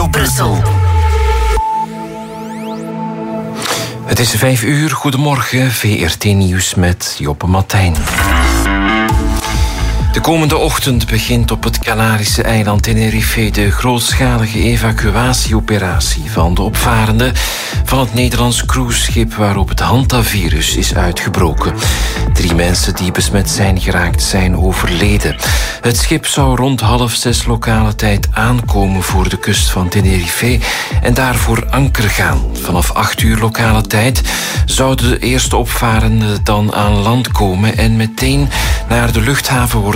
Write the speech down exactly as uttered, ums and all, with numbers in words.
Radio Brussel. Het is vijf uur. Goedemorgen, V R T Nieuws met Joppe Matijn. De komende ochtend begint op het Canarische eiland Tenerife de grootschalige evacuatieoperatie van de opvarenden van het Nederlands cruiseschip waarop het hantavirus is uitgebroken. Drie mensen die besmet zijn geraakt zijn overleden. Het schip zou rond half zes lokale tijd aankomen voor de kust van Tenerife en daarvoor anker gaan. Vanaf acht uur lokale tijd zouden de eerste opvarenden dan aan land komen en meteen naar de luchthaven worden